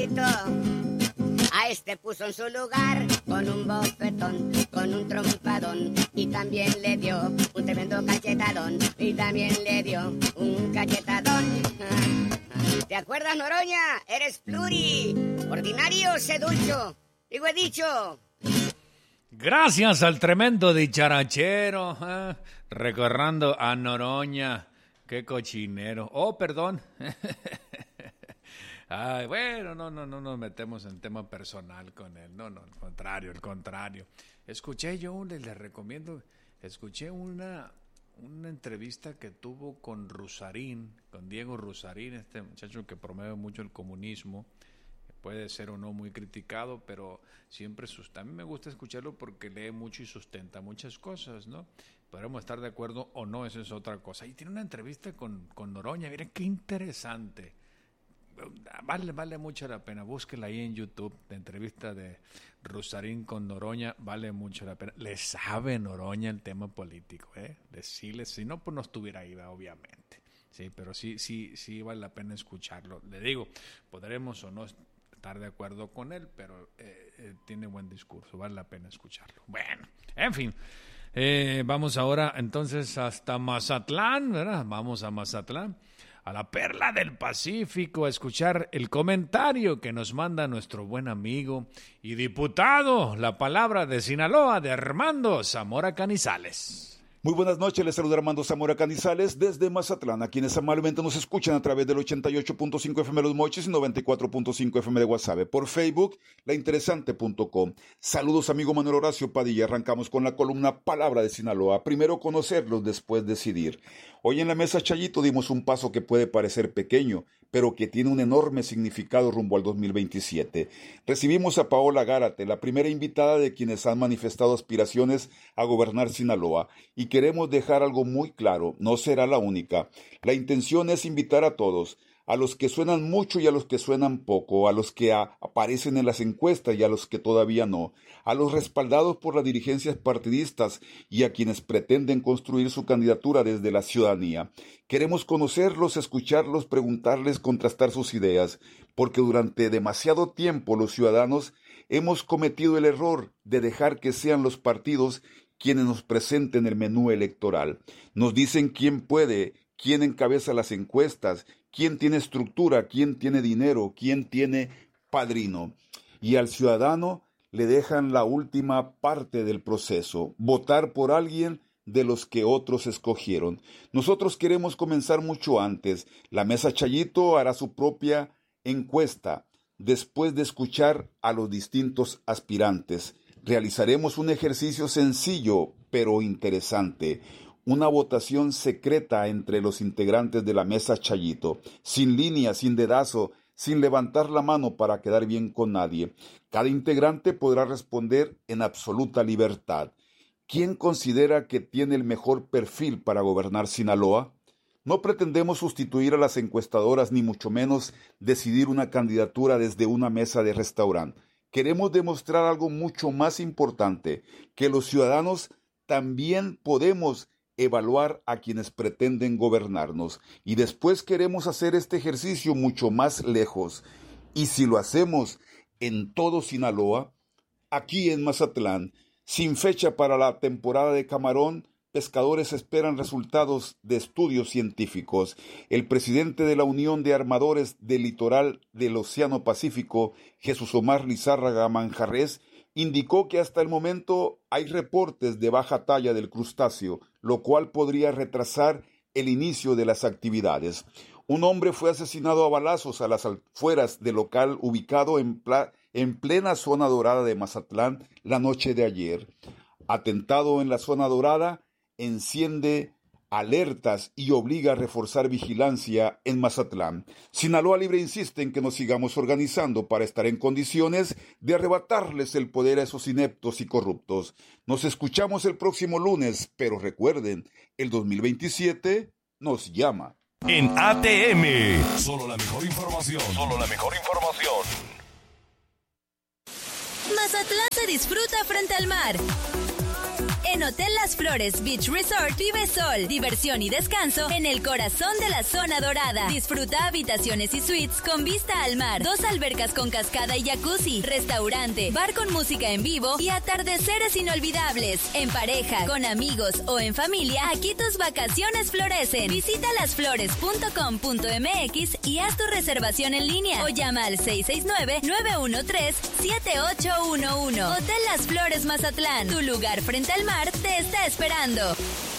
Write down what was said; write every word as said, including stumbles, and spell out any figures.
chayito. A este puso en su lugar con un bofetón, con un trompadón, y también le dio un tremendo cachetadón, y también le dio un cachetadón. ¿Te acuerdas, Noroña? Eres pluri, ordinario, sedulcho, digo he dicho. Gracias al tremendo dicharachero, eh, recordando a Noroña. Qué cochinero. Oh, perdón. Ay, bueno, no, no, no nos metemos en tema personal con él. No, no, al contrario, al contrario. Escuché yo, les, les recomiendo, escuché una, una entrevista que tuvo con Rusarín, con Diego Rusarín, este muchacho que promueve mucho el comunismo. Puede ser o no muy criticado, pero siempre sustenta. A mí me gusta escucharlo porque lee mucho y sustenta muchas cosas, ¿no? Podremos estar de acuerdo o no, eso es otra cosa. Y tiene una entrevista con, con Noroña, miren qué interesante. Vale, vale mucho la pena. Búsquela ahí en YouTube, la entrevista de Rusarín con Noroña, vale mucho la pena. Le sabe Noroña el tema político, ¿eh? Decirles, si no, pues no estuviera ahí, obviamente. Sí, pero sí, sí, sí vale la pena escucharlo. Le digo, podremos o no estar de acuerdo con él, pero eh, eh, tiene buen discurso, vale la pena escucharlo. Bueno, en fin, eh, vamos ahora entonces hasta Mazatlán, ¿verdad? Vamos a Mazatlán, a la perla del Pacífico, a escuchar el comentario que nos manda nuestro buen amigo y diputado, la palabra de Sinaloa, de Armando Zamora Canizales. Muy buenas noches, les saluda Armando Zamora Canizales desde Mazatlán, a quienes amablemente nos escuchan a través del ochenta y ocho punto cinco F M Los Mochis y noventa y cuatro punto cinco F M de Guasave, por Facebook, lainteresante punto com. Saludos, amigo Manuel Horacio Padilla. Arrancamos con la columna Palabra de Sinaloa. Primero conocerlos, después decidir. Hoy en la mesa Chayito dimos un paso que puede parecer pequeño, pero que tiene un enorme significado rumbo al dos mil veintisiete. Recibimos a Paola Gárate, la primera invitada de quienes han manifestado aspiraciones a gobernar Sinaloa, y queremos dejar algo muy claro, no será la única. La intención es invitar a todos, a los que suenan mucho y a los que suenan poco, a los que a- aparecen en las encuestas y a los que todavía no, a los respaldados por las dirigencias partidistas y a quienes pretenden construir su candidatura desde la ciudadanía. Queremos conocerlos, escucharlos, preguntarles, contrastar sus ideas, porque durante demasiado tiempo los ciudadanos hemos cometido el error de dejar que sean los partidos quienes nos presenten el menú electoral. Nos dicen quién puede, quién encabeza las encuestas, quién tiene estructura, quién tiene dinero, quién tiene padrino. Y al ciudadano le dejan la última parte del proceso, votar por alguien de los que otros escogieron. Nosotros queremos comenzar mucho antes. La mesa Chayito hará su propia encuesta después de escuchar a los distintos aspirantes. Realizaremos un ejercicio sencillo pero interesante, una votación secreta entre los integrantes de la mesa Chayito, sin línea, sin dedazo, sin levantar la mano para quedar bien con nadie. Cada integrante podrá responder en absoluta libertad. ¿Quién considera que tiene el mejor perfil para gobernar Sinaloa? No pretendemos sustituir a las encuestadoras, ni mucho menos decidir una candidatura desde una mesa de restaurante. Queremos demostrar algo mucho más importante, que los ciudadanos también podemos evaluar a quienes pretenden gobernarnos. Y después queremos hacer este ejercicio mucho más lejos. Y si lo hacemos en todo Sinaloa, aquí en Mazatlán, sin fecha para la temporada de camarón, pescadores esperan resultados de estudios científicos. El presidente de la Unión de Armadores del Litoral del Océano Pacífico, Jesús Omar Lizárraga Manjarres, indicó que hasta el momento hay reportes de baja talla del crustáceo, lo cual podría retrasar el inicio de las actividades. Un hombre fue asesinado a balazos a las afueras del local ubicado en, pla- en plena zona dorada de Mazatlán la noche de ayer. Atentado en la zona dorada enciende alertas y obliga a reforzar vigilancia en Mazatlán. Sinaloa Libre insiste en que nos sigamos organizando para estar en condiciones de arrebatarles el poder a esos ineptos y corruptos. Nos escuchamos el próximo lunes, pero recuerden, el dos mil veintisiete nos llama. En A T M, solo la mejor información, solo la mejor información. Mazatlán se disfruta frente al mar. En Hotel Las Flores Beach Resort vive sol, diversión y descanso en el corazón de la zona dorada. Disfruta habitaciones y suites con vista al mar, dos albercas con cascada y jacuzzi, restaurante, bar con música en vivo y atardeceres inolvidables. En pareja, con amigos o en familia, aquí tus vacaciones florecen. Visita las flores punto com punto m x y haz tu reservación en línea o llama al seis seis nueve, nueve uno tres, siete ocho uno uno. Hotel Las Flores Mazatlán, tu lugar frente al mar te está esperando.